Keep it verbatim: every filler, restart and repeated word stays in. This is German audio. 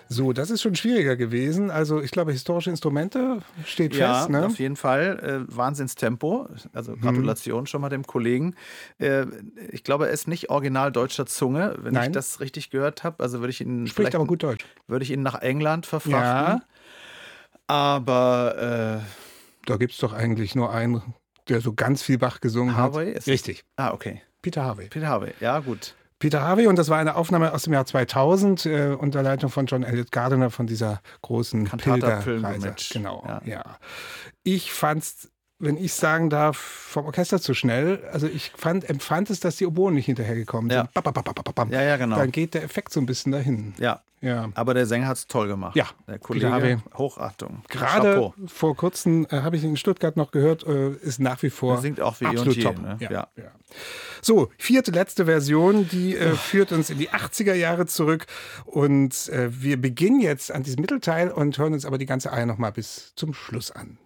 So, das ist schon schwieriger gewesen. Also ich glaube, historische Instrumente steht Ja, fest. Ne? auf jeden Fall. Äh, Wahnsinnstempo. Also Gratulation hm. schon mal dem Kollegen. Äh, ich glaube, er ist nicht original deutscher Zunge, wenn Nein. ich das richtig gehört habe. Also würde ich ihn Spricht aber gut Deutsch. Würde ich ihn nach England verfrachten. Ja. Aber äh, da gibt es doch eigentlich nur einen, der so ganz viel Bach gesungen Harvey hat. ist Richtig. Ah, okay. Peter Harvey. Peter Harvey, ja gut. Peter Harvey, und das war eine Aufnahme aus dem Jahr zweitausend äh, unter Leitung von John Elliott Gardiner von dieser großen Pilgerreise. Genau, ja. ja. Ich fand's, wenn ich sagen darf, vom Orchester zu schnell. Also ich fand, empfand es, dass die Oboen nicht hinterhergekommen sind. Ja. ja, ja, genau. Dann geht der Effekt so ein bisschen dahin. Ja. Ja. Aber der Sänger hat es toll gemacht. Ja, der Kollege, Harvey. Hochachtung. Gerade Chapeau. Vor kurzem äh, habe ich ihn in Stuttgart noch gehört, äh, ist nach wie vor er singt auch wie absolut je, top. Ne? Ja, ja. Ja. So, vierte, letzte Version, die äh, führt uns in die achtziger Jahre zurück. Und äh, wir beginnen jetzt an diesem Mittelteil und hören uns aber die ganze Eier noch mal bis zum Schluss an.